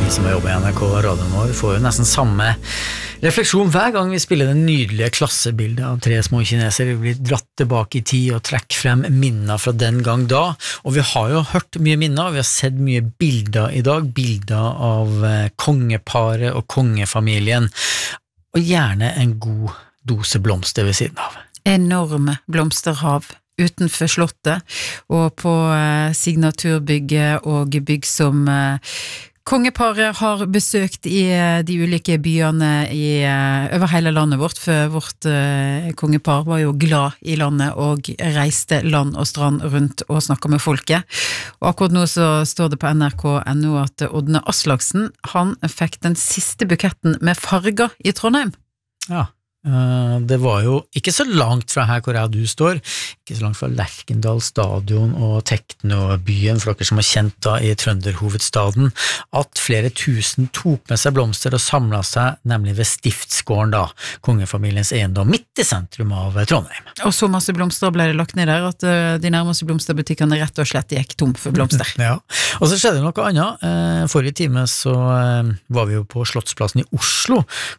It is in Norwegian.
vi som har jobbet i NRK og radioen vår får jo nesten samme refleksjon hver gang vi spiller det nydelige klassebildet av tre små kinesere. Vi blir dratt tilbake i tid og trekker frem minner fra den gang da, og vi har jo hørt mye minner, vi har sett mye bilder i dag, bilder av kongeparet og kongefamilien, og gjerne en god dose blomster ved siden av. Enorme blomsterhav utenfor slottet, og på signaturbygget og bygg som kongeparet har besøkt i de ulike byene over hele landet vårt, for vårt kongepar var jo glad i landet og reiste land og strand rundt og snakket med folket. Og akkurat nå så står det på NRK.no at Ådne Aslaksen, han fikk den siste buketten med farger i Trondheim. Ja. Det var jo ikke så langt fra her hvor du står, ikke så langt fra Lerkendal stadion og Teknobyen, for dere som har kjent da i Trønderhovedstaden, at flere tusen tok med seg blomster og samlet seg, nemlig ved Stiftsgården da, kongefamiliens eiendom, midt i sentrum av Trondheim. Og så masse blomster ble det lagt ned der, at de nærmeste blomsterbutikkene rett og slett gikk tom for blomster. Ja, og så skjedde noe annet. Forrige time så var vi jo på Slottsplassen i Oslo,